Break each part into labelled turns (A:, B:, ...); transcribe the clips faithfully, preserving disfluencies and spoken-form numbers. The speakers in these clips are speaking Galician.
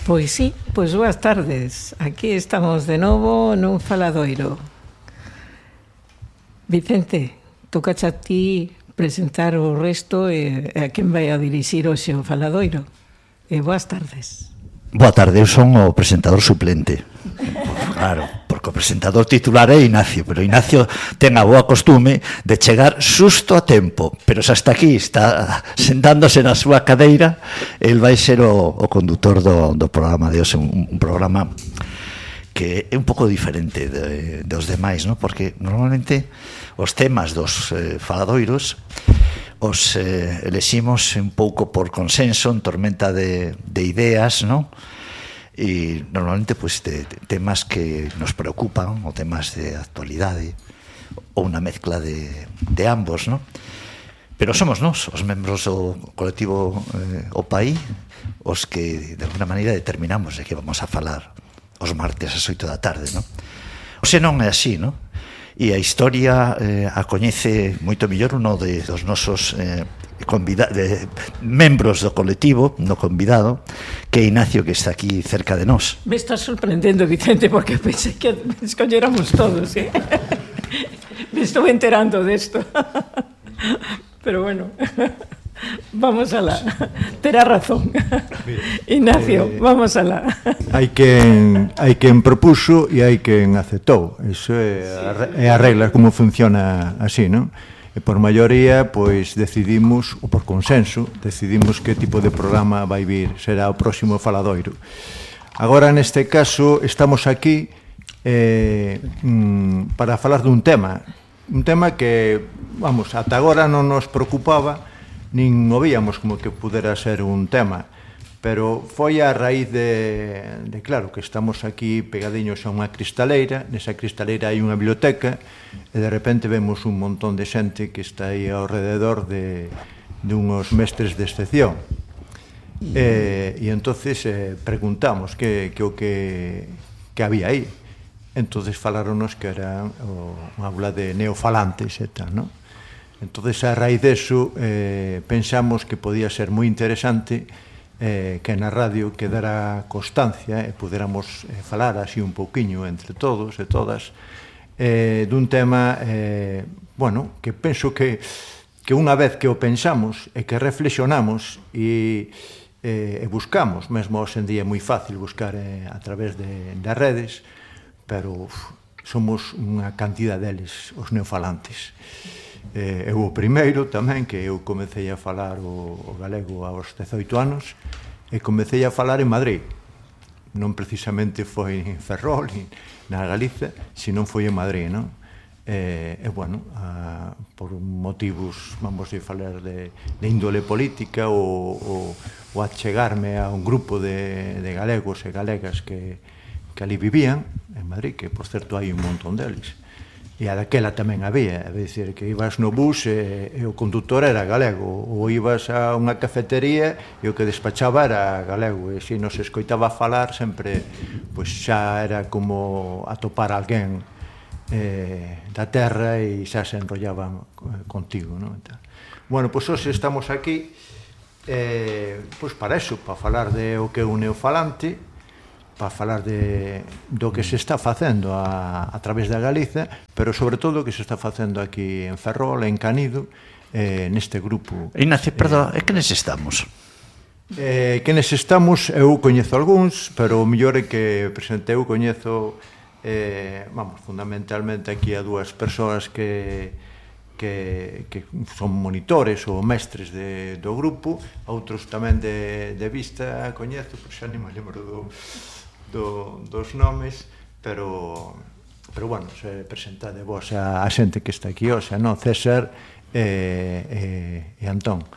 A: Pois sí, pois boas tardes. Aquí estamos de novo nun faladoiro. Vicente, tocache a ti presentar o resto e a quen vai a dirixir hoxe o faladoiro. E boas tardes.
B: Boa tarde, eu son o presentador suplente. Claro, porque o presentador titular é Ignacio, pero Ignacio ten a boa costume de chegar xusto a tempo, pero se hasta aquí está sentándose na súa cadeira, el vai ser o, o condutor do, do programa de hoxe, un, un programa que é un pouco diferente de, dos demais, ¿no? Porque normalmente os temas dos eh, faladoiros os eh, eleximos un pouco por consenso, en tormenta de, de ideas, ¿no? E normalmente pues, de, de temas que nos preocupan, ou temas de actualidade, ou unha mezcla de, de ambos, ¿no? Pero somos nós, os membros do colectivo eh, O País, os que de alguna maneira determinamos de que vamos a falar os martes ás oito da tarde, ¿no? Oxe non é así, ¿no? E a historia eh, a coñece moito mellor uno de, dos nosos eh, convida, de, membros do colectivo, no convidado, que é Ignacio, que está aquí cerca de nós.
A: Me estás sorprendendo, Vicente, porque pensei que escolléramos todos, ¿eh? Me estou enterando desto. Pero bueno, vamos alá. Terá razón. Ignacio, eh, vamos alá.
C: Hai quen, hai quen propuso e hai quen aceptou. Iso é a, é a regla como funciona así, non? E por maioría, pois, decidimos, ou por consenso, decidimos que tipo de programa vai vir, será o próximo faladoiro. Agora, neste caso, estamos aquí eh, mm, para falar dun tema, un tema que, vamos, ata agora non nos preocupaba, nin o víamos como que pudera ser un tema, pero foi a raíz de, de claro, que estamos aquí pegadiños a unha cristaleira, nesa cristaleira hai unha biblioteca, e de repente vemos un montón de xente que está aí ao rededor de, de unhos mestres de excepción. E, e entonces eh, preguntamos que, que o que, que había aí. Entonces falaronos que era o, unha aula de neofalantes e tal, non? Entonces, a raíz deso, eh, pensamos que podía ser moi interesante eh, que na radio quedara constancia e puderamos eh, falar así un pouquiño entre todos e todas eh, dun tema, eh, bueno, que penso que, que unha vez que o pensamos e que reflexionamos e, eh, e buscamos, mesmo hoxe en día é moi fácil buscar eh, a través de, das redes, pero uf, somos unha cantidad deles, os neofalantes. Eh, eu o primeiro tamén, que eu comecei a falar o, o galego aos dezoito anos e comecei a falar en Madrid, non precisamente foi en Ferrol na Galiza, senón foi en Madrid, non? E, e bueno, a, por motivos, vamos a falar de, de índole política ou, ou, ou achegarme a un grupo de, de galegos e galegas que, que ali vivían en Madrid, que por certo hai un montón deles. E a daquela tamén había, é dicir, que ibas no bus e, e o conductor era galego, ou ibas a unha cafetería e o que despachaba era galego, e se nos escoitaba falar sempre, pois xa era como atopar alguén eh, da terra e xa se enrollaba contigo, non? Bueno, pois hoxe estamos aquí eh, pois para eso, para falar de o que é un neofalante, para falar de, do que se está facendo a, a través da Galiza, pero sobre todo o que se está facendo aquí en Ferrol, en Canido, eh, neste grupo.
B: Ignacio, perdón, eh, é que nes estamos?
C: Eh, que nes estamos, eu coñezo algúns, pero o mellor é que presente eu coñezo, eh, vamos, fundamentalmente aquí a dúas persoas que, que, que son monitores ou mestres de, do grupo, outros tamén de, de vista coñezo, pero xa nem me lembro do... Do, dos nomes, pero pero bueno, se presentade vos a, a xente que está aquí hoxe, non? César e, e, e Antón.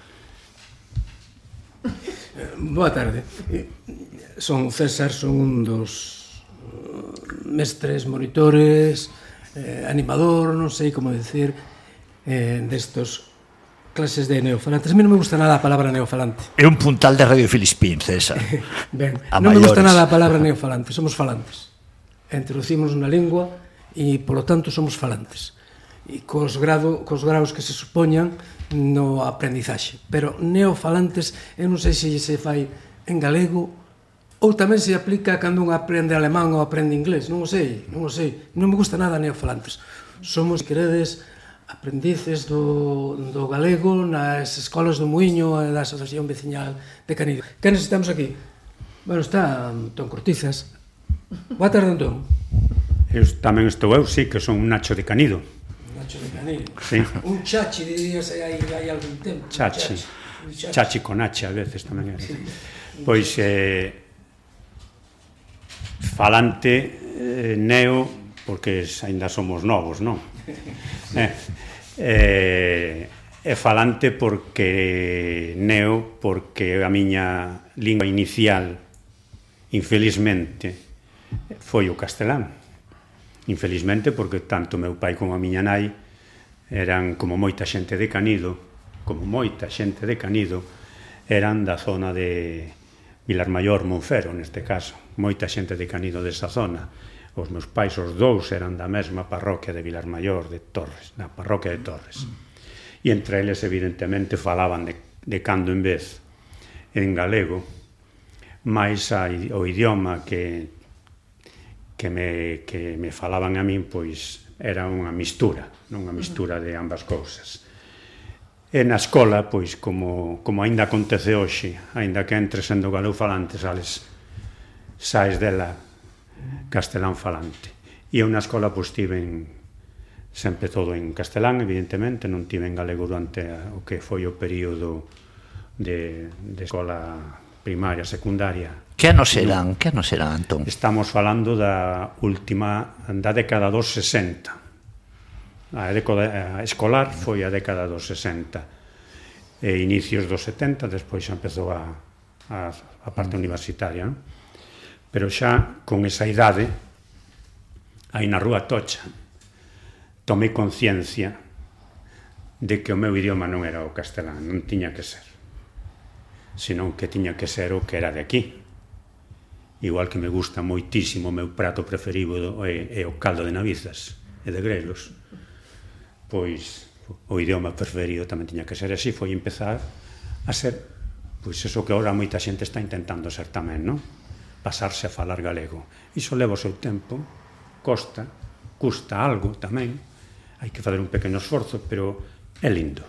D: Boa tarde. Son César, son un dos mestres, monitores, eh, animador, non sei como decir, eh, destos clases de neofalantes. A mí non me gusta nada a palabra neofalante.
B: É un puntal de Radio Filispín, César.
D: Ben, non me gusta nada a palabra neofalante, somos falantes. Introducimos unha lingua e, polo tanto, somos falantes. E cos, grado, cos graus que se supoñan no aprendizaxe. Pero neofalantes, eu non sei se se fai en galego Ou tamén se aplica cando un aprende alemán ou aprende inglés, non o sei, non o sei. Non me gusta nada neofalantes. Somos, queredes, aprendices do, do galego nas escolas do Muiño e da Asociación Veciñal de Canido. Que necesitamos aquí? Bueno, está Antón Cortizas. Boa tarde, Antón.
E: Eu tamén estou eu, sí, que son un Nacho de Canido.
D: Nacho de Canido.
E: Sí.
D: Un chachi, dirías, hai, hai algún tempo.
E: Chachi. Chachi, chachi con H a veces tamén era. Sí. Pois, eh, falante, eh, neo, porque aínda somos novos, non? Eh, eh, é falante porque neo, porque a miña lingua inicial, infelizmente, foi o castelán. Infelizmente, porque tanto meu pai como a miña nai eran, como moita xente de Canido, como moita xente de Canido, eran da zona de Vilarmaior, Monfero, neste caso. Moita xente de Canido desa zona. Os meus pais, os dous, eran da mesma parroquia de Vilarmaior, de Torres, na parroquia de Torres. E entre eles, evidentemente, falaban de, de cando en vez en galego, máis o idioma que que me, que me falaban a min, pois, era unha mistura, non unha mistura de ambas cousas. E na escola, pois, como, como ainda acontece hoxe, ainda que entres sendo galego falante, sales, saes dela castelán falante. E eu na escola, pois, tiven sempre todo en castelán, evidentemente, non tiven galego durante o que foi o período de, de escola primaria, secundaria.
B: Que anos eran, que anos eran, Antón?
E: Estamos falando da última, da década dos sesenta. A década escolar foi a década dos sesenta. E inicios dos setenta, despois xa empezou a, a, a parte universitaria, non? Pero xa con esa idade, aí na Rúa Tocha, tomei conciencia de que o meu idioma non era o castelán, non tiña que ser, senón que tiña que ser o que era de aquí. Igual que me gusta moitísimo, o meu prato preferido é, é o caldo de navizas e de grelos, pois o idioma preferido tamén tiña que ser así, foi empezar a ser, pois eso que agora moita xente está intentando ser tamén, non? Pasarse a falar galego. Iso leva o seu tempo, costa, custa algo tamén, hai que fazer un pequeno esforzo, pero é lindo.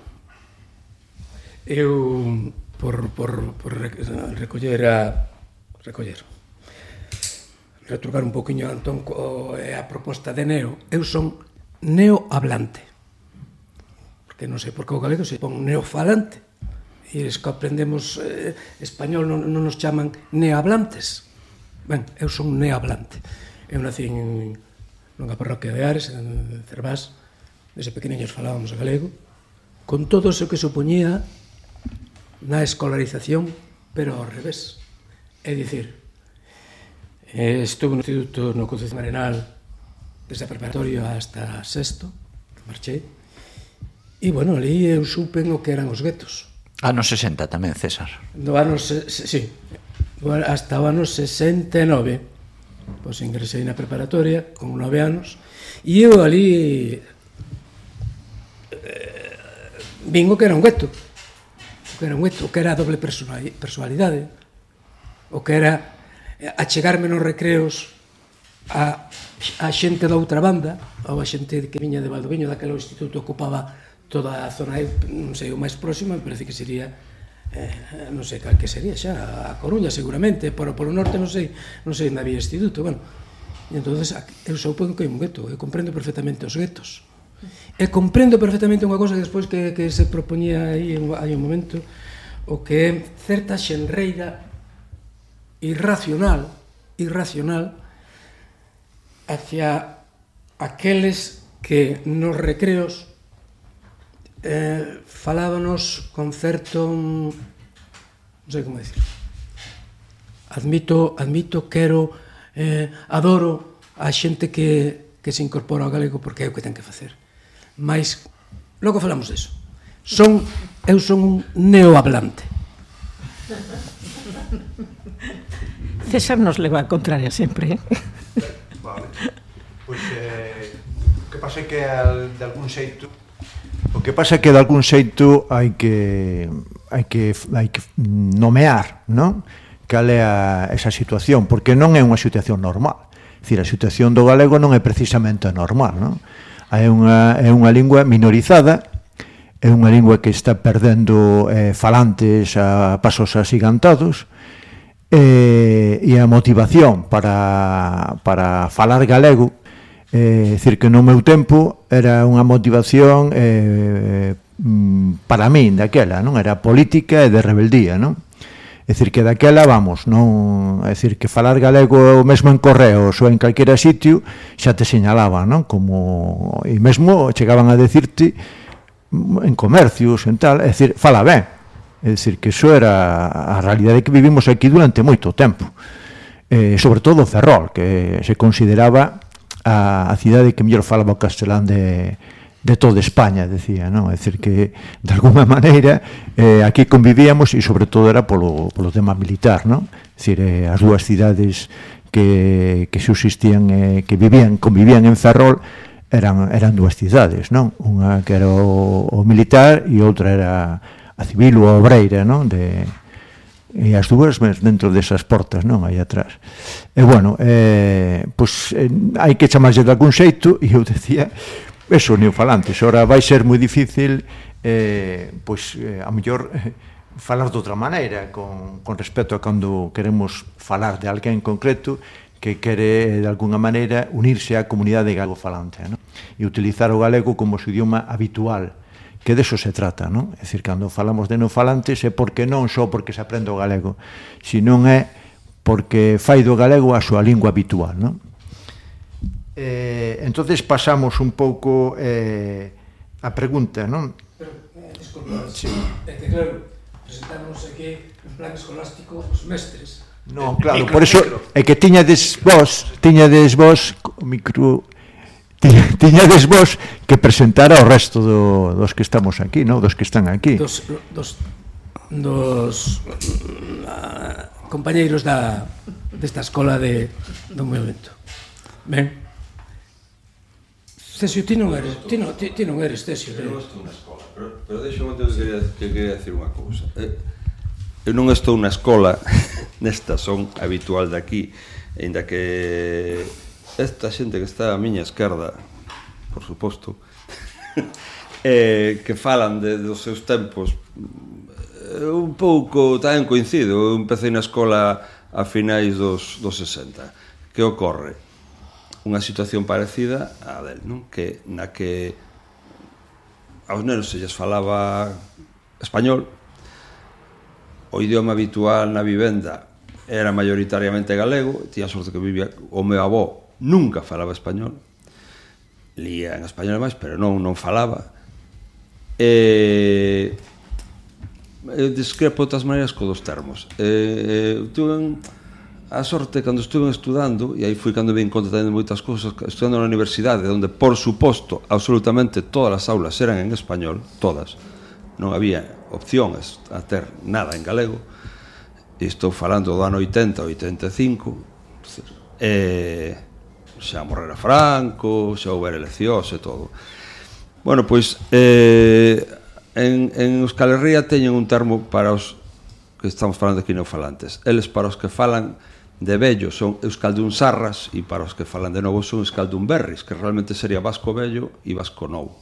D: Eu, por, por, por recoller a... recoller... retrucar un poquinho, Antón, a proposta de neo. Eu son neohablante. Porque non sei por que o galego se pon neofalante. E eles que aprendemos eh, español non, non nos chaman neohablantes. Ben, eu son neohablante. Eu nací en nunha parroquia de Ares, en Cervás. Desde pequeniños falábamos galego. Con todo o que supoñía na escolarización, pero ao revés. É dicir, estuve no instituto no Concepción Arenal desde a preparatorio hasta sexto, que marchei, e, bueno, ali eu supen o que eran os guetos.
B: Anos sesenta tamén, César.
D: No ano, sí, hasta o ano sesenta e nove, pois ingresei na preparatoria con nove anos, e eu ali eh, vin o que era un gueto, o que era un gueto, o que era a doble personalidade, o que era achegarme nos recreos a, a xente da outra banda, ou a xente que viña de Valdoviño, daquele instituto ocupaba toda a zona, non sei, o máis próximo, me parece que sería, eh, non sei cal que sería xa, a Coruña seguramente, por, por o norte non sei, non sei onde había instituto, bueno, e entonces eu supongo que é un gueto, eu comprendo perfectamente os guetos, e comprendo perfectamente unha cosa que despois que, que se propoñía aí, hai un momento, o que é certa xenreira irracional, irracional hacia aqueles que nos recreos eh, falábanos con certo, non sei como decir, admito, admito, quero, eh, adoro a xente que, que se incorpora ao galego porque é o que ten que facer, mas logo falamos deso. Son, eu son un neohablante.
A: César nos leva a contraria sempre, eh?
C: Vale. Pois, eh, o que pasa é que al, de algún xeito o que pasa é que de algún xeito hai que hai que hai que nomear, non? cal é a, esa situación, porque non é unha situación normal. É dicir, a situación do galego non é precisamente normal, non? É unha, é unha lingua minorizada, é unha lingua que está perdendo eh, falantes a pasos asigantados, eh, e a motivación para, para falar galego, é eh, dicir, que no meu tempo era unha motivación eh, para min daquela, non? Era política e de rebeldía, non? É dicir, que daquela, vamos, non, é dicir, que falar galego mesmo en correos ou en calquera sitio xa te señalaban, non? Como, e mesmo chegaban a decirte en comercios, en tal, é dicir, fala ben. É dicir, que iso era a realidade que vivimos aquí durante moito tempo. Eh, sobre todo Ferrol, que se consideraba a, a cidade que mellor falaba o castelán de, de toda España, decía, non? É dicir, que de alguma maneira eh, aquí convivíamos, e sobre todo era polo, polo tema militar, non? É dicir, eh, as dúas cidades que, que subsistían, eh, que vivían, convivían en Ferrol, eran, eran dúas cidades, non? Unha que era o, o militar e outra era a civil ou a obreira, non? De, e as dúas dentro desas portas, non? Aí atrás. E, bueno, eh, pois, eh, hai que chamarlle de algún xeito, e eu decía, eso, neofalantes, ora vai ser moi difícil, eh, pois, eh, a mellor, eh, falar de outra maneira, con, con respecto a cando queremos falar de alguén en concreto, que quere, de alguna maneira, unirse á comunidade galego-falante, non? E utilizar o galego como o seu idioma habitual, que deso se trata, non? É dicir, cando falamos de neofalantes é porque non só porque se aprende o galego, senón é porque fai do galego a súa lingua habitual, non? Eh, entonces pasamos un pouco eh, a pregunta, non?
D: Pero, eh, disculpa, sí. É que claro, presentamos aquí en plan escolástico os mestres.
C: Non, claro, por eso é que tiñades vos, tiñades vos o micro, tiñades vos que presentar ao resto do, dos que estamos aquí, non? Dos que están aquí.
D: Dos, dos, dos uh, compañeiros da desta escola de do movimento. Ben. Cesio, ti non eres, ti non, ti, ti non eres Cesio.
F: Eu non estou na escola, pero, pero deixo-me que quería, que quería decir unha cousa. Eu non estou na escola nesta son habitual de aquí, ainda que esta xente que está a miña esquerda, por suposto, eh, que falan de, dos seus tempos, eh, un pouco tamén coincido. Eu empecé na escola a finais dos, dos sesenta. Que ocorre? Unha situación parecida a del, non? Que na que aos nenos se lles falaba español, o idioma habitual na vivenda era maioritariamente galego, tía sorte que vivía, o meu avó nunca falaba español, lía en español máis, pero non non falaba. E eu discrepo de outras maneiras co dos termos. E, e tuve a sorte cando estuve estudando, e aí foi cando me encontré tamén moitas cousas, estudando na universidade, onde, por suposto, absolutamente todas as aulas eran en español, todas, non había opcións a ter nada en galego, e estou falando do ano oitenta, oitenta e cinco, e xa morrera Franco, xa houbera eleccións e todo. Bueno, pois, eh, en, en Euskal Herria teñen un termo para os que estamos falando aquí neofalantes. Eles, para os que falan de vello, son euskaldunsarras, e para os que falan de novo son euskaldunberris, que realmente sería vasco vello e vasco novo.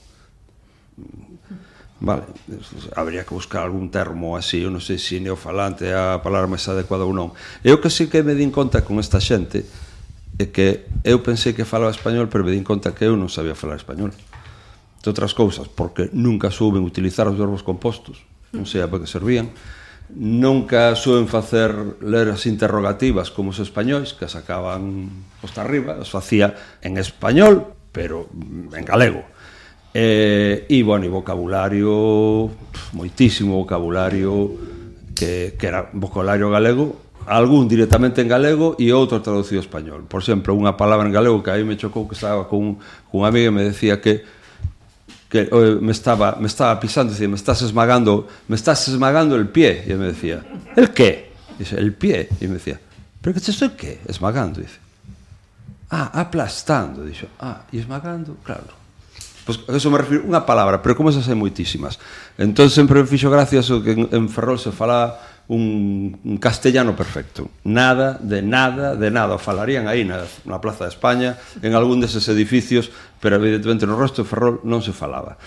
F: Vale, habría que buscar algún termo así, eu non sei se neofalante é a palabra máis adecuada ou non. Eu que sí que me din conta con esta xente é que eu pensei que falaba español, pero me din conta que eu non sabía falar español. De outras cousas, porque nunca souben utilizar os verbos compostos, non sei a para que servían, nunca souben facer ler as interrogativas como os españois, que sacaban posta arriba, os facía en español, pero en galego. E, e, bueno, e vocabulario, moitísimo vocabulario, que, que era vocabulario galego, algún directamente en galego e outro traducido español. Por exemplo, unha palabra en galego que aí me chocou, que estaba con, con unha amiga e me decía que que eh, me estaba me estaba pisando, decía, me estás esmagando, me estás esmagando el pie, e me decía, ¿el qué? Dice, el pie, e me decía, ¿pero que te estoy qué? Esmagando, dice. Ah, aplastando, dixo. Ah, e esmagando, claro. Pois pues, a eso me refiro, unha palabra, pero como esas hai moitísimas. Entón sempre me fixo gracias o que en, en Ferrol se fala un, un castellano perfecto. Nada, de nada, de nada. O falarían aí na, na Plaza de España, en algún deses edificios, pero evidentemente no resto de Ferrol non se falaba.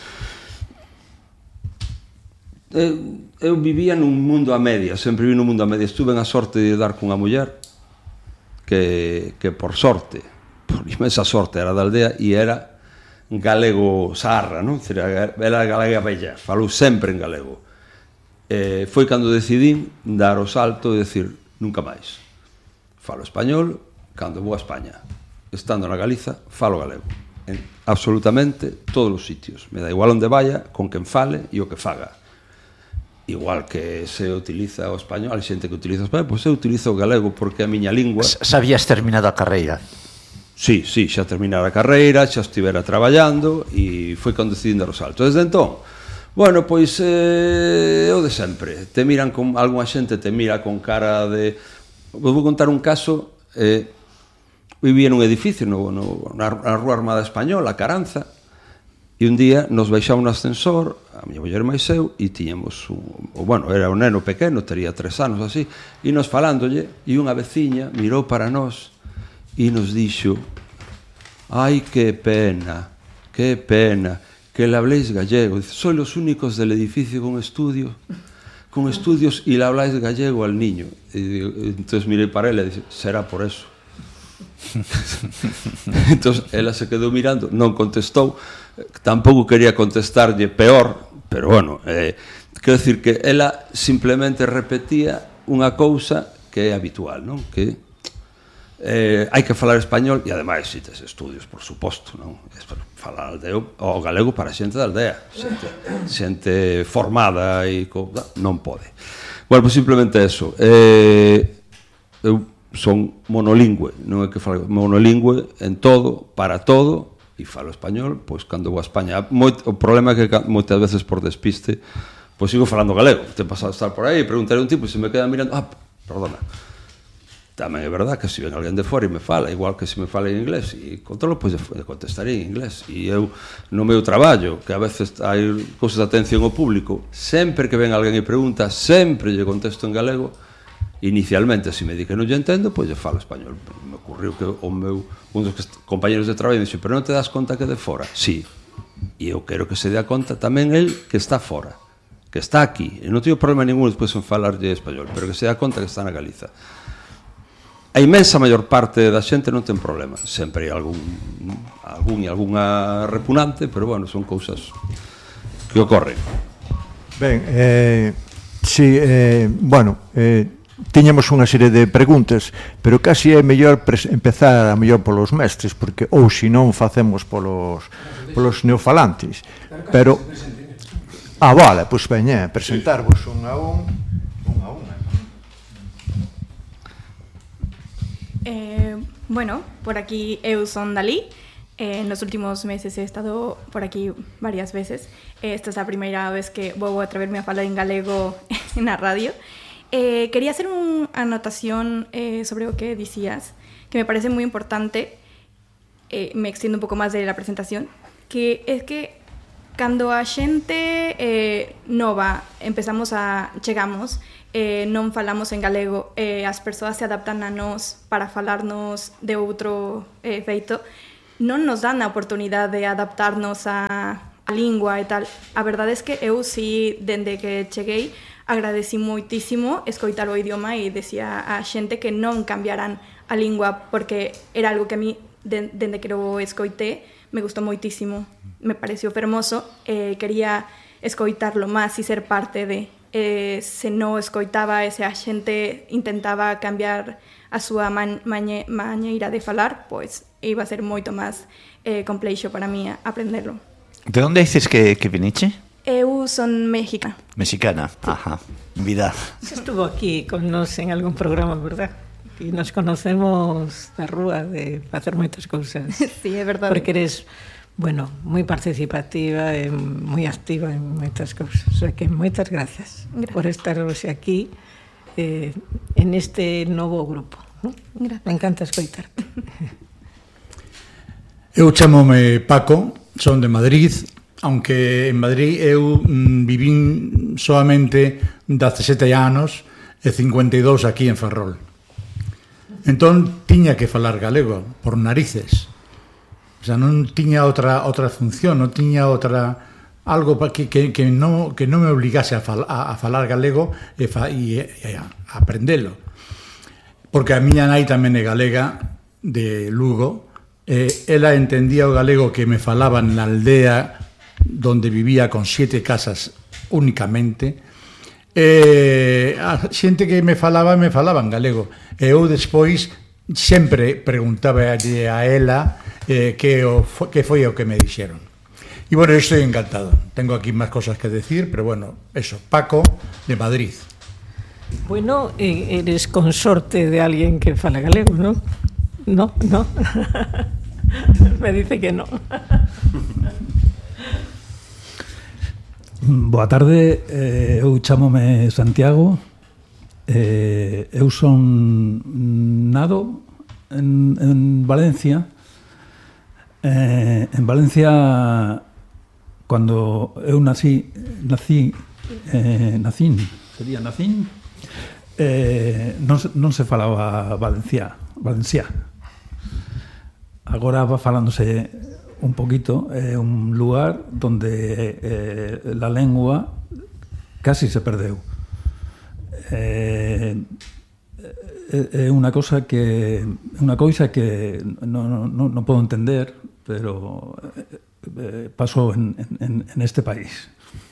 F: Eu, eu vivía nun mundo a media, sempre vi nun mundo a media. Estuve en a sorte de dar cunha muller que, que por sorte, por inmensa sorte, era da aldea e era galego sarra, non? Era galega bella, falou sempre en galego. Eh, foi cando decidín dar o salto e decir nunca máis. Falo español cando vou a España. Estando na Galiza, falo galego. En absolutamente todos os sitios. Me dá igual onde vaya, con quen fale e o que faga. Igual que se utiliza o español, hai xente que utiliza o español, pois eu utilizo o galego porque a miña lingua...
B: Sabías terminado a carreira?
F: Sí, sí, xa terminara a carreira, xa estivera traballando e foi cando decidín dar o salto. Desde entón, bueno, pois eh, eu de sempre. Te miran con algunha xente te mira con cara de... Vos vou contar un caso. Eh, vivía nun edificio no, no, na, na Rúa Armada Española, a Caranza, e un día nos baixamos no ascensor, a miña muller máis eu, e tiñamos un, bueno, era un neno pequeno, tería tres anos así, e nos falándolle, e unha veciña mirou para nós e nos dixo: ai, que pena, que pena que le habléis gallego. Dice, sois los únicos del edificio con estudio, con estudios y le habláis gallego al niño. Y entonces miré para él y dice, será por eso. Entonces ela se quedou mirando, non contestou, tampouco quería contestarlle peor, pero bueno, eh, quero decir que ela simplemente repetía unha cousa que é habitual, non? Que eh, hai que falar español e ademais si tes estudios, por suposto, non? Falar aldeo, o galego para xente da aldea, xente, xente formada e co, non pode. Bueno, pues simplemente eso. Eh, eu son monolingüe, non é que falo monolingüe en todo, para todo, e falo español, pois cando vou a España. Moit, o problema é que moitas veces por despiste, pois sigo falando galego. Te pasado a estar por aí e preguntaré a un tipo e se me queda mirando, ah, perdona. Tamén é verdad que se ven alguén de fora e me fala, igual que se me fala en inglés e controlo, pois de contestaré en inglés. E eu, no meu traballo, que a veces hai cousas de atención ao público, sempre que ven alguén e pregunta, sempre lle contesto en galego. Inicialmente, se me di que non lle entendo, pois lle falo español. Me ocurriu que o meu, un dos compañeros de traballo dixo, pero non te das conta que de fora? Sí, e eu quero que se dea conta tamén el que está fora, que está aquí, e non teño problema ningún despois en falarlle español, pero que se dea conta que está na Galiza. A inmensa maior parte da xente non ten problema. Sempre hai algún, algún e algunha repugnante, pero bueno, son cousas que ocorren.
C: Ben, eh, si, eh, bueno, eh, tiñamos unha serie de preguntas, pero casi é mellor empezar a mellor polos mestres, porque ou se non facemos polos, polos neofalantes. Pero, ah, vale, pois veña, presentarvos un a un, un a un.
G: Eh, bueno, por aquí eu son Dalí. Eh, en los últimos meses he estado por aquí varias veces. Eh, esta es la primera vez que voy a atreverme a falar en galego en la radio. Eh, quería hacer una anotación eh, sobre lo que decías, que me parece muy importante. Eh, me extiendo un poco más de la presentación, que es que cuando a xente eh, nova empezamos a chegamos, eh, non falamos en galego, eh, as persoas se adaptan a nós para falarnos de outro eh, feito, non nos dan a oportunidade de adaptarnos a, a lingua e tal. A verdade é que eu, si, dende que cheguei, agradeci moitísimo escoitar o idioma e decía a xente que non cambiaran a lingua, porque era algo que a mí, de, dende que o escoité, me gustou moitísimo, me pareció fermoso, eh, quería escoitarlo máis e ser parte de... Eh, se non escoitaba e se a xente intentaba cambiar a súa man, mañe, mañeira de falar, pois iba a ser moito máis eh, complexo para mí aprenderlo.
B: De onde dices que, que viniche?
G: Eu son mexicana.
B: Mexicana, sí. Ajá, vida.
A: Estuvo aquí con nos en algún programa, verdad? E nos conocemos da rúa de facer moitas cousas.
G: Sí, é verdade.
A: Porque eres... Bueno, moi participativa e moi activa en moitas cousas. O sea que moitas gracias, gracias. Por estar hoxe aquí eh, en este novo grupo, ¿no? Me encanta escoitarte.
H: Eu chamome Paco, son de Madrid, aunque en Madrid eu mm, vivín solamente dezasete anos e cincuenta e dous aquí en Ferrol. Entón, tiña que falar galego, por narices. O sea, non tiña outra outra función, non tiña outra... algo que, que, que, non, que non me obligase a, fal, a, a falar galego e, fa, e, e a aprendelo. Porque a miña nai tamén é galega, de Lugo, e ela entendía o galego que me falaban na aldea donde vivía con siete casas únicamente. E a xente que me falaba, me falaba en galego. E eu despois sempre preguntaba a ela eh, que, o, que foi o que me dixeron. Y bueno, estoy encantado. Tengo aquí más cosas que decir, pero bueno, eso, Paco, de Madrid.
A: Bueno, eres consorte de alguien que fala galego, ¿no? No, no. Me dice que no.
I: Boa tarde, eh, eu chamome Santiago. Eh, eu son nado en, en Valencia. Eh, en Valencia... Cando eu nací, nací, eh, nacín, sería nacín, eh, non, non se falaba valenciá, valenciá. Agora va falándose un poquito, é eh, un lugar donde eh, la lengua casi se perdeu. É eh, eh, unha cosa que unha coisa que non, non, non podo entender, pero eh, Eh, pasou en, en, en este país.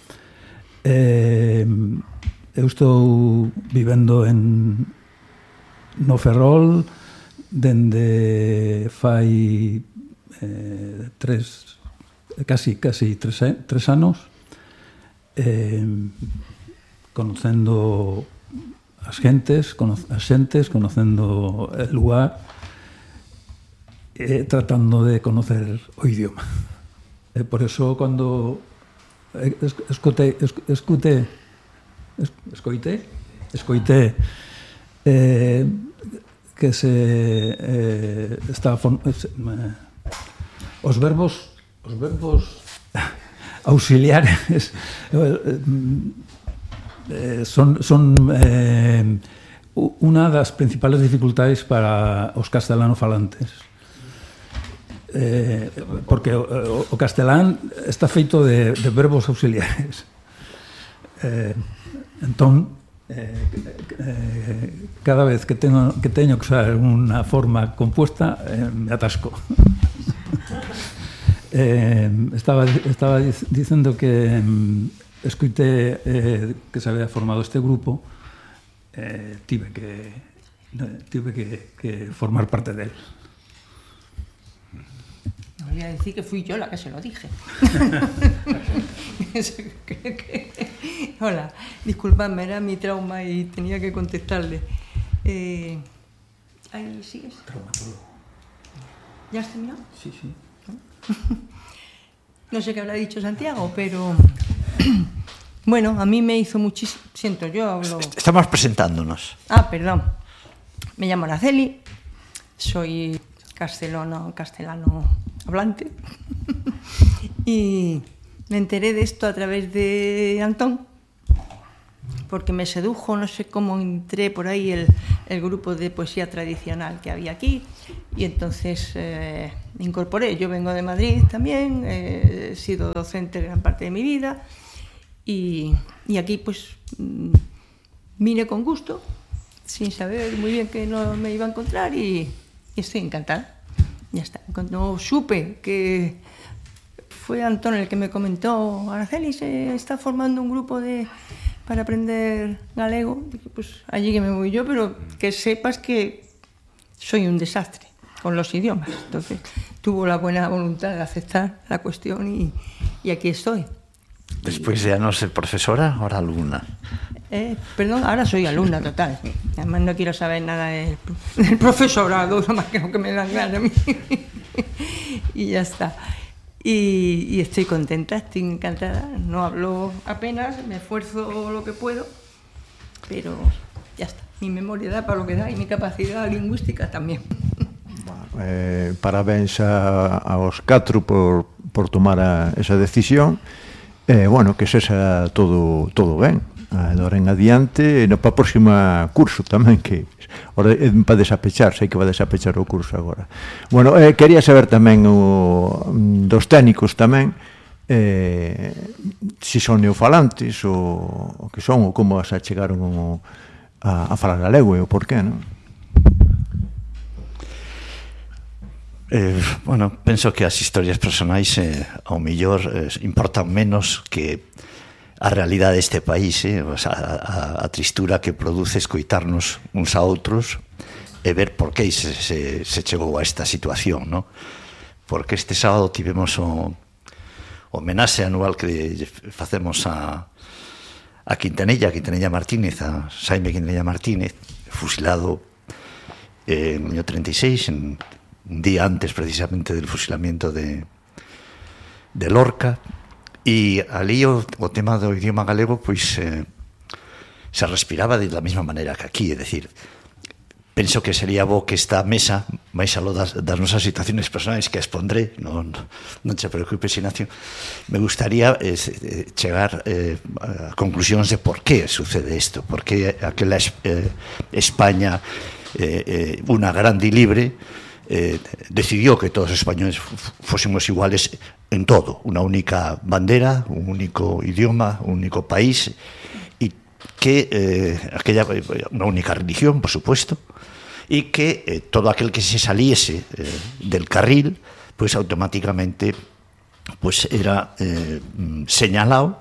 I: Eh, eu estou vivendo en no Ferrol dende fai eh, tres casi, casi tres, tres anos, eh, conocendo as gentes, cono, as xentes, conocendo el lugar, e tratando de conocer o idioma. E por eso cando escoitei escoitei escoitei escoitei eh, que se eh, está eh, os verbos os verbos auxiliares eh, son son eh, unha das principales dificultades para os castelanofalantes. Eh, porque o, o castelán está feito de, de verbos auxiliares. Eh, entón, eh, eh, cada vez que teño que teño que usar unha forma compuesta, eh, me atasco. eh, estaba estaba dicendo que eh, escoitei eh, que se había formado este grupo, eh, tive que tive que, que formar parte del.
J: Voy a decir que fui yo la que se lo dije. Hola, disculpadme, era mi trauma y tenía que contestarle. Eh, ¿Ahí sigues?
I: Traumatólogo.
J: ¿Ya has terminado?
I: Sí, sí.
J: No sé qué habrá dicho Santiago, pero... Bueno, a mí me hizo muchísimo... Siento, yo hablo...
B: Estamos presentándonos.
J: Ah, perdón. Me llamo Araceli, soy castellano, castellano hablante y me enteré de esto a través de Antón, porque me sedujo, no sé cómo entré por ahí el, el grupo de poesía tradicional que había aquí y entonces eh, me incorporé. Yo vengo de Madrid también, eh, he sido docente gran parte de mi vida y, y aquí pues vine con gusto, sin saber muy bien que no me iba a encontrar y, y estoy encantada. Ya está. Cuando supe que fue Antón el que me comentó, Araceli se está formando un grupo de para aprender galego, dije, pues allí que me voy yo, pero que sepas que soy un desastre con los idiomas. Entonces tuvo la buena voluntad de aceptar la cuestión y, y aquí estoy.
B: Después ya no ser profesora, ahora alumna.
J: Eh, perdón, ahora soy alumna total. Además no quiero saber nada del, del profesorado, más que lo que me dan ganas a mí. Y ya está. Y, y estoy contenta, estoy encantada. No hablo apenas, me esfuerzo lo que puedo, pero ya está. Mi memoria da para lo que da y mi capacidad lingüística también.
C: Eh, parabéns a, aos catro por, por tomar a, esa decisión. Eh, bueno, que sexa todo, todo ben. Agora en adiante, no para o próximo curso tamén, que ora é para desapechar, sei que va a desapechar o curso agora. Bueno, eh, quería saber tamén o, dos técnicos tamén, eh, se son neofalantes ou o que son, ou como se chegaron o, a, a falar galego e o porqué, non?
B: Eh, bueno, penso que as historias personais eh, ao millor eh, importan menos que a realidade deste país, eh? O sea, a, a tristura que produce escoitarnos uns a outros e ver por que se, se, se chegou a esta situación, ¿no? Porque este sábado tivemos o homenaxe anual que facemos a, a Quintanilla, a Quintanilla Martínez, a Xaime Quintanilla Martínez, fusilado en el año treinta y seis, en, un día antes precisamente del fusilamiento de, de Lorca. E ali o, o tema do idioma galego pois eh, se respiraba de la mesma maneira que aquí, é dicir, penso que sería bo que esta mesa, máis aló das, das nosas situaciones personais que expondré, non, non te preocupes, Ignacio, me gustaría eh, chegar eh, a conclusións de por que sucede isto, por que aquela eh, España eh, eh, unha grande e libre Eh, decidió que todos los españoles fósemos iguales en todo, una única bandera, un único idioma, un único país, y que eh, aquella una única religión, por supuesto, y que eh, todo aquel que se saliese eh, del carril, pues automáticamente pues era eh, señalado,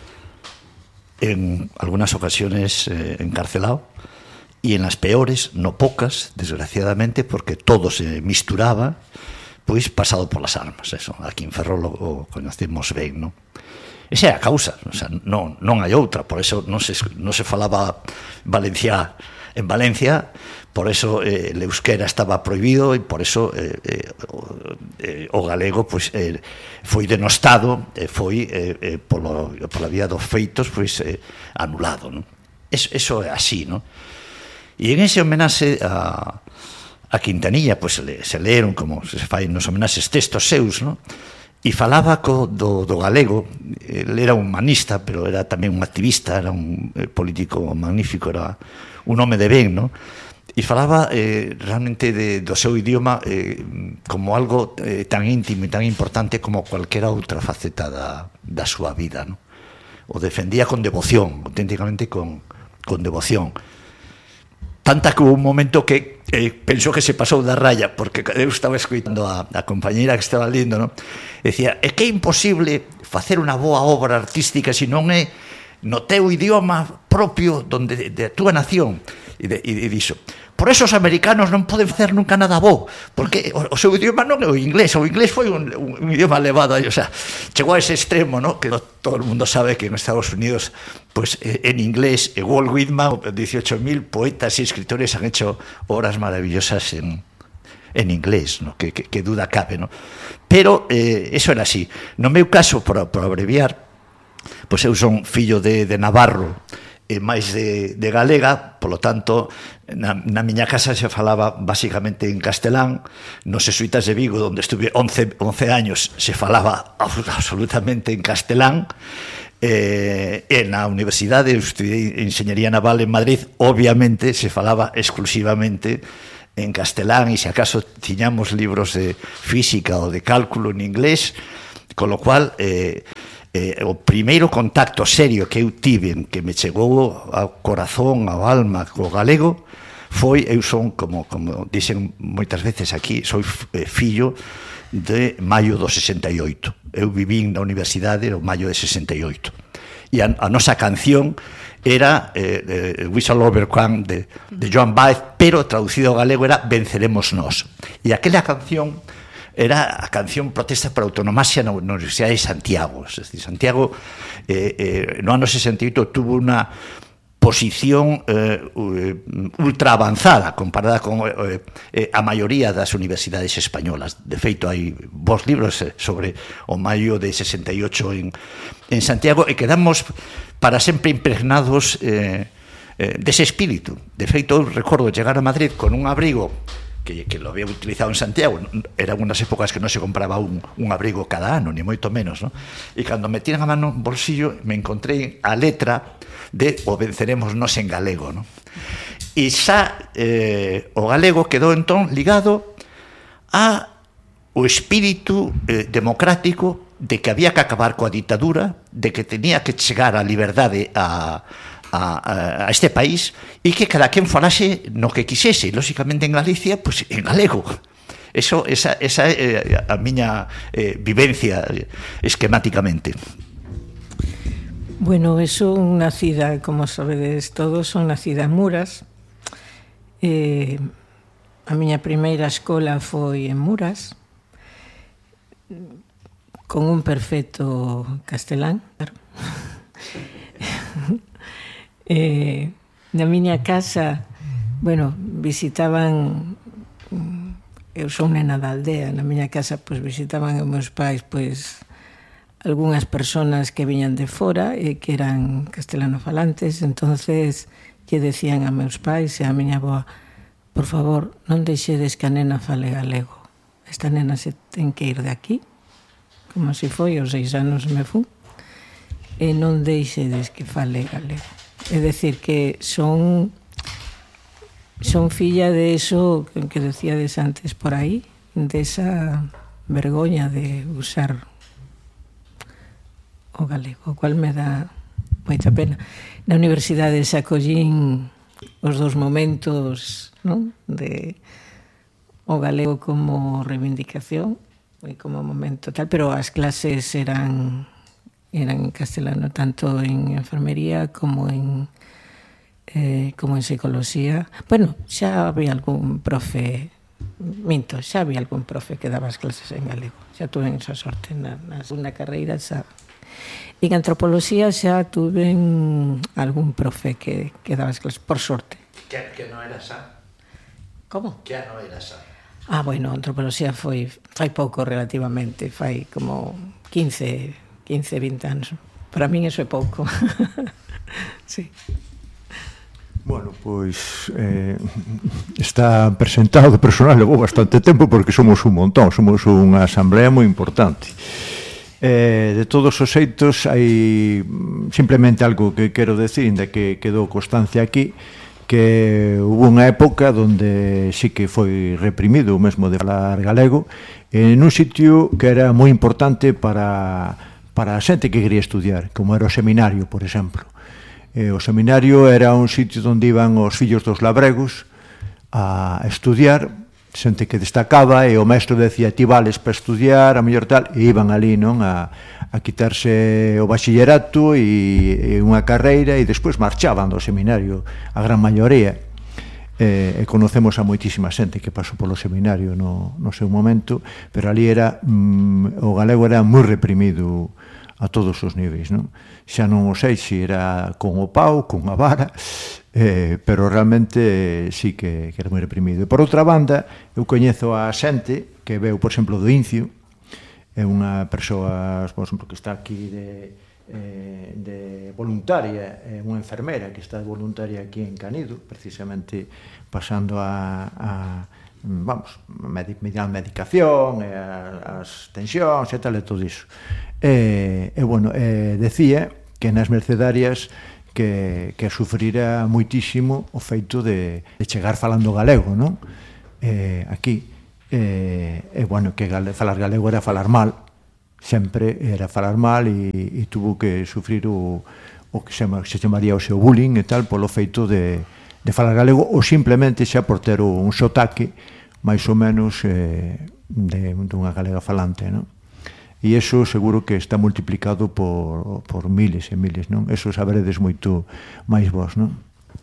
B: en algunas ocasiones eh, encarcelado, y en las peores, no pocas, desgraciadamente, porque todo se misturaba, pois pasado por las armas. Eso, aquí en Ferrol o conocemos ben, non? Esa é a causa, o sea, non, non hai outra, por eso non se, non se falaba valenciá en Valencia, por eso eh, el euskera estaba prohibido e por eso eh, eh, o, eh, o galego pois, eh, foi denostado, eh, foi eh, eh, polo, pola vía dos feitos pois, eh, anulado, non? Eso, eso é así, non? E en ese homenaxe a, a Quintanilla, pues, se leeron, como se fai nos homenaxes, textos seus, ¿no? E falaba co, do, do galego. Él era un humanista, pero era tamén un activista, era un político magnífico, era un home de ben, ¿no? E falaba eh, realmente de, do seu idioma eh, como algo eh, tan íntimo e tan importante como cualquera outra faceta da, da súa vida, ¿no? O defendía con devoción, auténticamente con, con devoción. Tanta que hubo un momento que eh, pensou que se pasou da raya, porque eu estaba escoitando a, a compañeira que estaba lendo, ¿no? Decía, é que é imposible facer unha boa obra artística se non é no teu idioma propio donde, de a túa nación. E, de, e, e dixo, por eso os americanos non poden facer nunca nada bo, porque o, o seu idioma non é o inglés, o inglés foi un, un, un idioma elevado, o sea, chegou a ese extremo, ¿no? Que todo el mundo sabe que en Estados Unidos, pues en inglés, Walt Whitman, dieciocho mil poetas y escritores han hecho obras maravillosas en, en inglés, ¿no? Que, que, que duda cabe, ¿no? Pero eh, eso era así. No meu caso, por, por abreviar, pues eu son fillo de, de Navarro, e máis de, de galega, polo tanto, na, na miña casa se falaba basicamente en castelán, nos jesuitas de Vigo, onde estuve once, once años, se falaba absolutamente en castelán, eh, en na universidade, eu estudei Enxeñería Naval en Madrid, obviamente se falaba exclusivamente en castelán, e se acaso tiñamos libros de física ou de cálculo en inglés, con lo cual... Eh, Eh, o primeiro contacto serio que eu tive, que me chegou ao corazón, ao alma, co galego, foi, eu son, como, como dicen moitas veces aquí, soy fillo de maio do sesenta e oito. Eu vivín na universidade no maio de sesenta e oito. E a, a nosa canción era eh, eh, Whistle Over Quan de, de Joan Baez, pero traducido ao galego era Venceremos Nós. E aquela canción era a canción protesta por autonomasia na Universidade de Santiago. Es decir, Santiago eh, eh, no ano sesenta e oito tuvo unha posición eh, ultra avanzada comparada con eh, eh, a maioría das universidades españolas. De feito, hai vos libros sobre o maio de sesenta e ocho en, en Santiago, e quedamos para sempre impregnados eh, eh, dese espírito. De feito, eu recordo chegar a Madrid con un abrigo que, que lo había utilizado en Santiago. Eran unas épocas que no se compraba un, un abrigo cada ano, ni moito menos, ¿no? E cando me tiran a mano no bolsillo me encontrei a letra de O venceremos nos en galego, ¿no? E xa eh, o galego quedou entón ligado a o espírito eh, democrático de que había que acabar coa ditadura, de que tenía que chegar a liberdade a A, a este país e que cada quen falase no que quixese, lóxicamente en Galicia, pois pues, en galego. Eso, esa, esa é eh, a miña eh, vivencia esquemáticamente.
A: Bueno, eso nacida, como sabedes todos, son nacida en Muras. Eh, a miña primeira escola foi en Muras, con un perfecto castelán, claro. Eh, na miña casa, bueno, visitaban, eu son nena da aldea, na miña casa pois visitaban os meus pais pois algunhas persoas que viñan de fora e que eran castelanofalantes, entonces lle decían a meus pais e a miña avoa: por favor, non deixedes que a nena fale galego, esta nena se ten que ir de aquí, como se foi, aos seis anos me fun, e non deixedes que fale galego. É decir, que son son filla de eso que decíades antes por aí, de esa vergoña de usar o galego, o cual me dá moita pena. Na universidade se acollín os dos momentos, non? De o galego como reivindicación e como momento tal, pero as clases eran eran en castelano, tanto en enfermería como en eh, como en psicología. Bueno, xa había algún profe, minto, xa había algún profe que daba as clases en galego. Xa tuve esa sorte na, na segunda carreira, xa. E en antropoloxía xa tuve algún profe que, que daba as clases, por sorte.
B: Que, que non era xa?
A: Como?
B: Que non era xa?
A: Ah, bueno, antropoloxía foi fai pouco relativamente, fai como quince, vinte anos. Para min eso é pouco. Sí.
C: Bueno, pois eh, está presentado de personal, levou bastante tempo porque somos un montón, somos unha asamblea moi importante. Eh, de todos os xeitos, hai simplemente algo que quero decir, ainda que quedou constancia aquí, que hubo unha época onde sí que foi reprimido o mesmo de falar galego en un sitio que era moi importante para, para a xente que quería estudiar, como era o seminario, por exemplo. Eh, o seminario era un sitio onde iban os fillos dos labregos a estudiar, xente que destacaba, e o mestre decía: ti vales para estudiar, a mellor tal, e iban ali, non, a, a quitarse o bachillerato e, e unha carreira, e despois marchaban do seminario, a gran maioría. Eh, e conocemos a moitísima xente que pasou polo seminario no, no seu momento, pero ali era, mm, o galego era moi reprimido a todos os niveis, non? Xa non o sei se era con o pau, con a vara, eh, pero realmente eh, sí que, que era moi reprimido. E por outra banda, eu coñezo a xente que veu, por exemplo, do Incio, é unha persoa, por exemplo, que está aquí de, eh, de voluntaria, é unha enfermera que está de voluntaria aquí en Canido, precisamente pasando a, a vamos, medic, medicación, e a, as tensións e tal e todo iso. E, e bueno, e decía que nas mercedarias que, que sufrira moitísimo o feito de, de chegar falando galego, non? Eh, aquí, eh, e bueno, que gale, falar galego era falar mal, sempre era falar mal, e, e tuvo que sufrir o, o que se, se chamaría o seu bullying e tal, polo feito de, de falar galego, ou simplemente xa por ter un sotaque máis ou menos eh, de, de unha galega falante, non? E iso seguro que está multiplicado por, por miles e miles, non? Eso saberedes moito máis vos, non?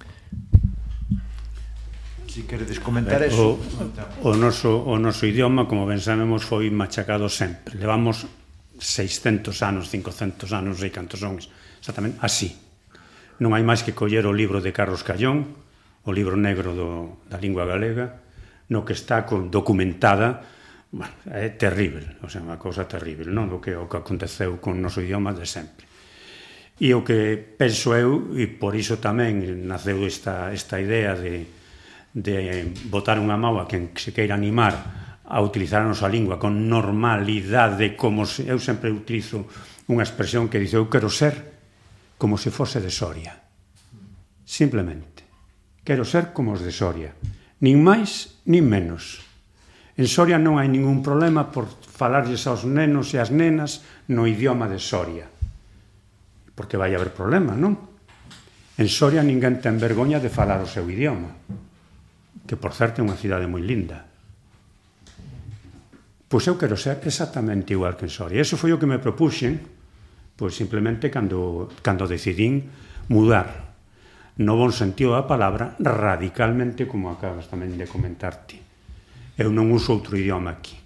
C: Si queredes comentar eso.
E: O, o, noso, o noso idioma, como ben sabemos, foi machacado sempre. Levamos seiscentos anos, cincocentos anos, sei cantos son exactamente así. Non hai máis que coller o libro de Carlos Callón, o libro negro do, da lingua galega, no que está con, documentada. Bueno, é terrible, o sea, unha cousa terrible, non? O que, o que aconteceu con o noso idioma de sempre. E o que penso eu, e por iso tamén naceu esta, esta idea de, de botar unha mau a quen se queira animar a utilizar a nosa lingua con normalidade, como se, eu sempre utilizo unha expresión que dice eu quero ser como se fose de Soria. Simplemente. Quero ser como os de Soria. Nin máis, nin menos. En Soria non hai ningún problema por falarlles aos nenos e as nenas no idioma de Soria. Porque vai haber problema, non? En Soria ninguén ten vergoña de falar o seu idioma. Que, por certo, é unha cidade moi linda. Pois eu quero ser exactamente igual que en Soria. Eso foi o que me propuxen, pois simplemente cando, cando decidín mudar, no bon sentido da palabra, radicalmente, como acabas tamén de comentarte. Eu non uso outro idioma aquí.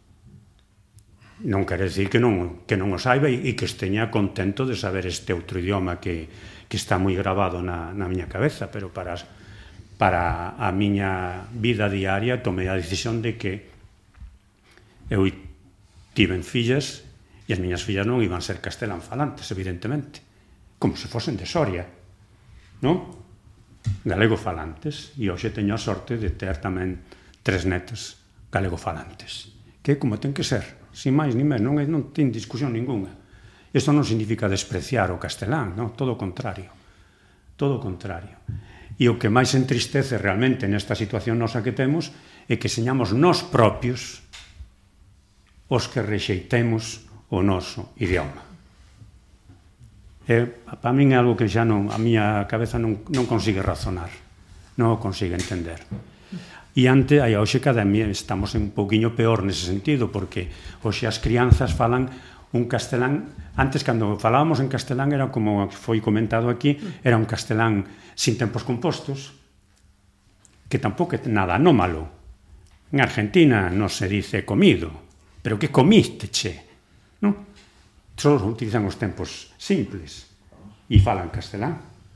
E: Non quere decir que non, que non o saiba e que esteña contento de saber este outro idioma que, que está moi grabado na, na miña cabeza, pero para, para a miña vida diaria tomei a decisión de que eu tiven fillas e as miñas fillas non iban ser castelán falantes, evidentemente, como se fosen de Soria, non? Galego falantes, e hoxe teño a sorte de ter tamén tres netas galego falantes, que como ten que ser, sin máis ni menos, non, non ten discusión ninguna. Isto non significa despreciar o castelán, non? Todo o contrario, todo o contrario. E o que máis entristece realmente nesta situación nosa que temos é que señamos nós propios os que rexeitemos o noso idioma. E, para min é algo que xa non, a miña cabeza non, non consigue razonar, non o consigue entender. E ante, aí hoxe cada día estamos un pouquiño peor nese sentido, porque hoxe as crianzas falan un castelán, antes cando falábamos en castelán era como foi comentado aquí, era un castelán sin tempos compostos, que tampouco é nada anómalo. En Argentina non se dice comido, pero que comiste, che, non? Só utilizan os tempos simples e falan castelán.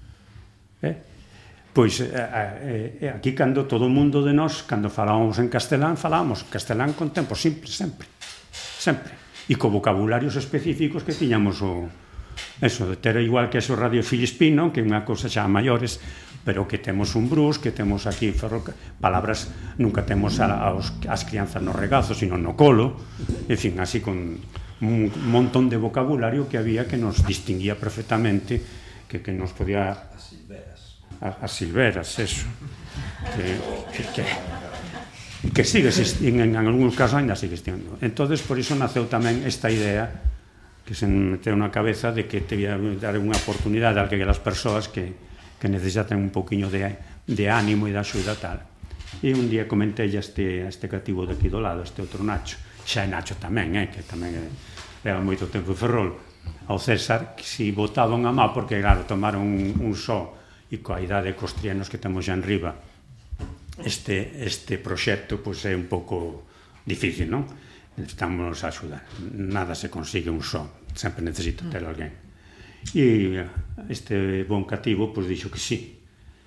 E: Eh? Pois eh, eh, aquí cando todo o mundo de nós, cando falábamos en castelán, falábamos castelán con tempos simples, sempre, sempre. E co vocabularios específicos que tiñamos o, eso, de ter igual que eso Radio Filispín, non? Que é unha cousa xa maiores, pero que temos un brus, que temos aquí ferro, palabras, nunca temos a, aos, as crianzas no regazo, sino no colo, en fin, así con un montón de vocabulario que había que nos distinguía perfectamente, que, que nos podía...
F: As silveras.
E: As, as silveras, eso. Que, que, que, que sigue existindo, en, en algúns casos ainda sigue existindo. Entonces, por iso naceu tamén esta idea que se meteu na cabeza de que te ia dar unha oportunidade a aquelas persoas que, que necesitan un poquinho de, de ánimo e de axuda tal. E un día comentei a este, a este cativo de aquí do lado, este outro Nacho, xa é Nacho tamén, eh, que tamén é, leva moito tempo en Ferrol, ao César, que si botaban a má, porque claro, tomaron un, un só, e coa idade cos trienos que temos xa en riba, este, este proxecto pois, é un pouco difícil, non? Necesitamos axudar. Nada se consigue un só, sempre necesito ter alguén. E este bon cativo pois, dixo que sí.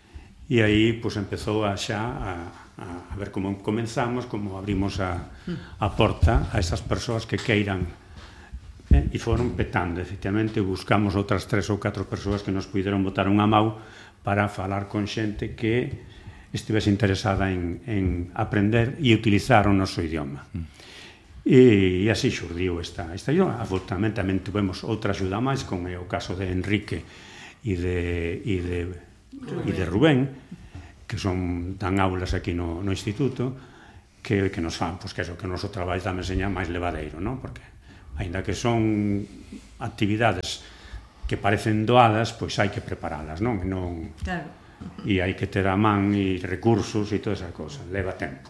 E: E aí pois, empezou a xa a, a, a ver como comenzamos, como abrimos a, a porta a esas persoas que queiran. Eh? E foron petando, efectivamente, buscamos outras tres ou catro persoas que nos puderon botar unha mau para falar con xente que estivese interesada en, en aprender e utilizar o noso idioma. Mm. E, e así xurdiu esta, esta idioma. Afortunadamente tamén tuvemos outra axuda máis, con o caso de Enrique e de, e de, e de Rubén, que son dan aulas aquí no, no instituto, que, que nos fan, pois que, eso, que o noso traballo tamén seña máis levadeiro, non? Porque, aínda que son actividades que parecen doadas, pois hai que preparalas, non? non
J: claro.
E: E hai que ter a man e recursos e todas esas cosas, leva tempo.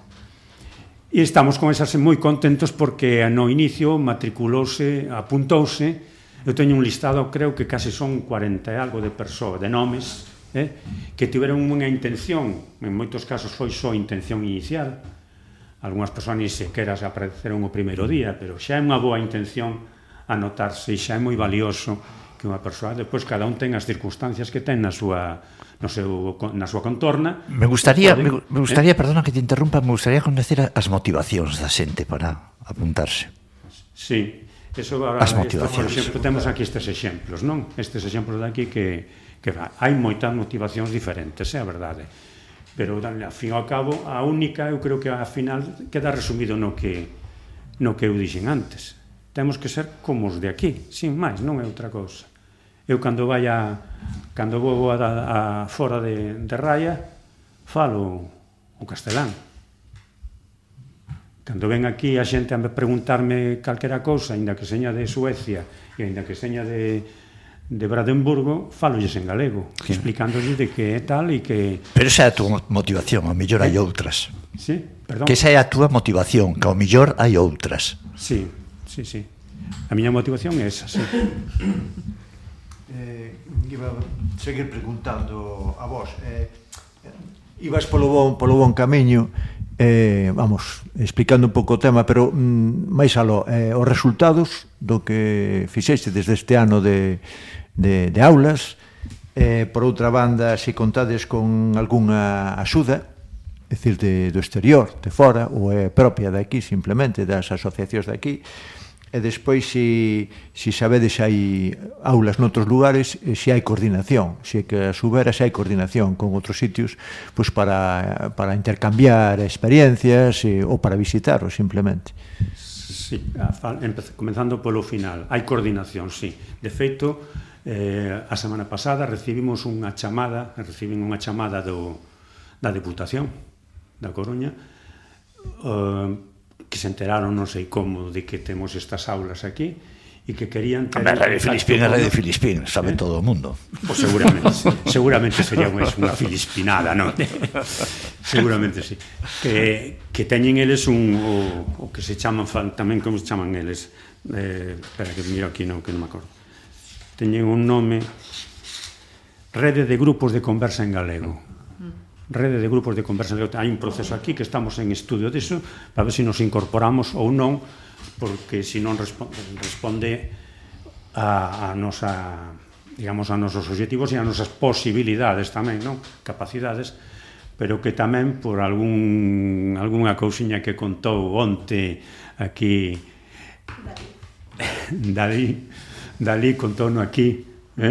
E: E estamos con esas moi contentos porque no inicio matriculouse, apuntouse, eu teño un listado, creo que case son cuarenta e algo de persoas, de nomes, eh, que tiveron unha intención, en moitos casos foi só intención inicial, algunhas persoas ni sequera se apareceron o primeiro día, pero xa é unha boa intención anotarse e xa é moi valioso que unha persoa, depois cada un ten as circunstancias que ten na súa no seu, na súa contorna.
B: Me gustaría,
E: poden,
B: me gustaría,
E: eh?
B: perdona que te interrumpa, me gustaría conocer as motivacións da xente para apuntarse.
E: Sí, eso agora,
B: as motivacións.
E: Por exemplo, temos aquí estes exemplos, non? Estes exemplos de aquí que, que hai moitas motivacións diferentes, é a verdade. pero ao fin e ao cabo a única, eu creo que ao final queda resumido no que no que eu dixen antes. Temos que ser como os de aquí, sin máis, non é outra cousa. Eu cando vai a cando vou a, a fora de, de Raya falo o castelán. Cando ven aquí a xente a preguntarme calquera cousa, ainda que seña de Suecia e ainda que seña de de Brandenburgo, falolles en galego, sí, explicándoles de que é tal e que...
B: Pero esa é a túa motivación, ao mellor hai outras.
E: Sí, perdón.
B: Que esa é a túa motivación, que ao mellor hai outras.
E: Sí, sí, sí. A miña motivación é esa, sí.
C: Eh, iba a seguir preguntando a vos. Eh, ibas polo bon, polo bon camiño, eh, vamos, explicando un pouco o tema, pero mm, máis aló, eh, os resultados do que fixeste desde este ano de, de, de aulas, eh, por outra banda, se contades con algunha axuda, é dicir, de, do exterior, de fora, ou é propia de aquí, simplemente, das asociacións de aquí, e despois se, se sabedes hai aulas noutros lugares, se hai coordinación, se que a subera se hai coordinación con outros sitios, pois para, para intercambiar experiencias e, ou para visitaros simplemente.
E: Sí, comenzando polo final, hai coordinación, sí. De feito, eh, a semana pasada recibimos unha chamada, recibimos unha chamada do, da Deputación da Coruña, eh, que se enteraron, non sei como, de que temos estas aulas aquí e que querían ter...
B: A Radio Filispín é Radio Filispín, sabe eh? todo o mundo.
E: Pois seguramente, seguramente sería unha filispinada, non? Seguramente sí. Que, que teñen eles un, o, o que se chaman, tamén como se chaman eles, eh, espera que miro aquí, non, que non me acordo. Teñen un nome, Rede de Grupos de Conversa en Galego. Rede de Grupos de Conversa en Galego. Hai un proceso aquí que estamos en estudio disso, para ver se nos incorporamos ou non, porque se non responde a, a nosa, digamos, a nosos objetivos e a nosas posibilidades tamén, non? Capacidades, pero que tamén por algún algunha cousiña que contou onte aquí Dalí, Dalí contou-no aquí, eh?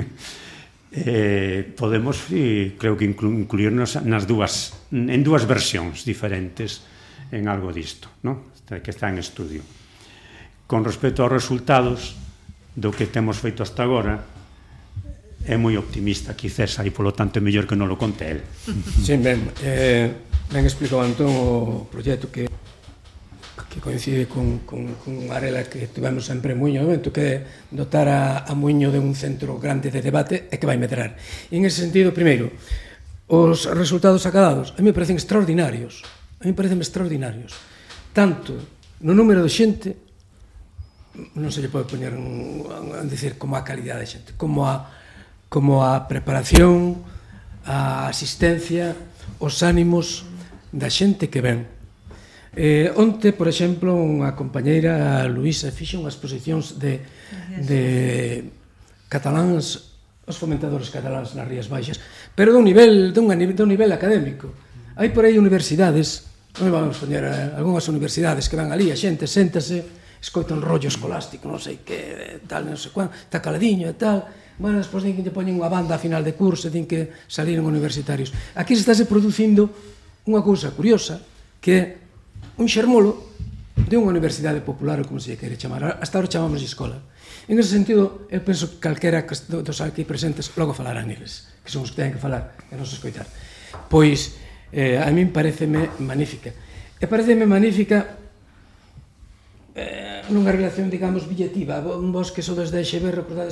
E: Eh, podemos, eh, creo que inclu incluirnos nas dúas, en dúas versións diferentes en algo disto, non? Que está en estudio. Con respecto aos resultados do que temos feito hasta agora, é moi optimista quizás, e polo tanto é mellor que non lo conte el.
D: Sí, ben, eh, ben explicou Antón o proxecto que que coincide con, con, con unha arela que tivemos sempre en Muiño, evento que é dotar a, a Muiño de un centro grande de debate e que vai medrar. E en ese sentido, primeiro, os resultados acadados a mí me parecen extraordinarios, a mí me parecen extraordinarios, tanto no número de xente, non se lle pode poñer a decir como a calidade de xente, como a, como a preparación, a asistencia, os ánimos da xente que ven. Eh, onte, por exemplo, unha compañeira, Luísa, fixe unhas exposicións de, de cataláns, os fomentadores cataláns nas Rías Baixas, pero dun nivel, dun, dun nivel académico. Hai por aí universidades, non vamos poñer algunhas universidades que van ali, a xente séntase, escoita un rollo escolástico, non sei que, tal, non sei cuán, está caladiño e tal, bueno, despois din que lle poñen unha banda a final de curso e din que saliron universitarios. Aquí se estáse producindo unha cousa curiosa, que é un xermolo de unha universidade popular, ou como se quere chamar. Hasta ahora chamamos de escola. En ese sentido, eu penso que calquera dos aquí presentes logo falarán eles, que son os que teñen que falar, e non se escoitar. Pois, eh, a min pareceme magnífica. E pareceme magnífica eh, nunha relación, digamos, billetiva. Vos que sodes de X B, recordades